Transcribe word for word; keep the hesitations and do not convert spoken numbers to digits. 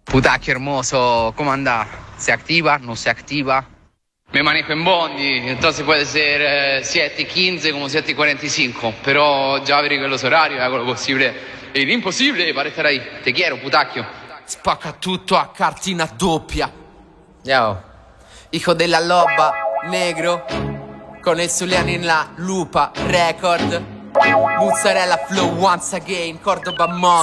Putacchio hermoso, ¿cómo anda? ¿Se activa? ¿No se activa? Me manejo en Bondi, entonces puede ser eh, siete y quince como siete y cuarenta y cinco, pero ya averiguo los horarios, hago lo posible e l'impossibile para estar ahí. Te quiero, Putacchio. Spacca tutto a cartina doppia. Ciao. Hijo della loba, negro, con il Suliani in la lupa, record. Mozzarella flow once again, Cordoba Mon.